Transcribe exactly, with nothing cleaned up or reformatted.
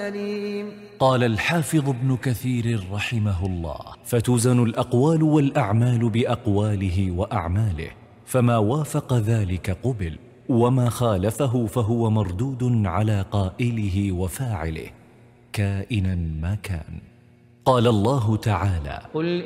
أليم. قال الحافظ ابن كثير رحمه الله: فتوزن الأقوال والأعمال بأقواله وأعماله، فما وافق ذلك قبل، وما خالفه فهو مردود على قائله وفاعله كائنا ما كان. قال الله تعالى: قل